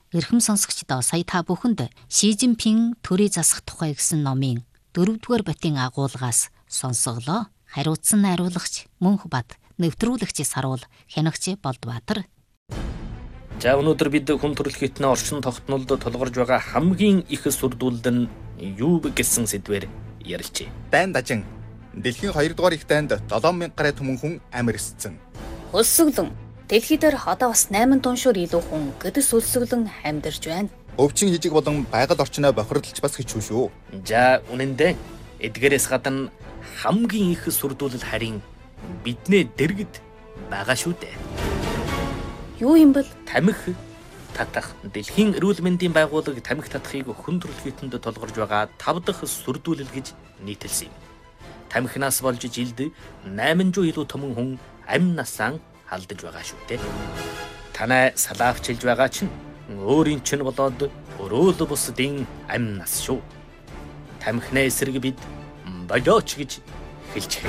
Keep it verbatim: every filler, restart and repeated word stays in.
Эрхэм сонсогчдоо сая та бүхэнд Ши Жинпин төрийг засах тухай гэсэн номын дөрөвдүгээр ботын агуулгаас сонсоглоо. Хариуцсан найруулагч Мөнхбат, нэвтрүүлэгч Саруул, хянагч Болдбаатар. За өнөөдөр бид хүн төрөлхтний орчин тогтнолд тулгарч байгаа хамгийн их сүрдүүлд нь юу гэсэн сэдвээр ярилцъя. Дайн дажин дэлхийн хоёрдугаар их дайнд долоон мянга гаруй түмэн хүн амьдэрсэн. Өлсгөлөн дэлхий дээр одоо бас найман тоншоор илүү хүн гэдэс өлсгөлөн амьдарч байна. Өвчин хижиг болон байгаль орчноо бохирдолч бас хэцүү шүү. За үнэндээ эдгээрээс гадна хамгийн их сүрдүүлэл харин биднээ дэргэд байгаа шүү дээ. Юу юм бол? Тамхи татах. Дэлхийн эрүүл мэндийн байгууллага тамхи татахыг хүн төрөлхтөнд тулгарч байгаа тав дахь сүрдүүлэл гэж нийтэлсэн юм. Тамхинаас болж жилд найман жуу илүү томон хүн амь насаа алдаж байгаа шүү дээ. Танай салаавчилж байгаа чинь өөрийн чинь болоод өрөөл бусдын амь нас шүү. Тамхинаа эсрэг бид болооч гэж хэлж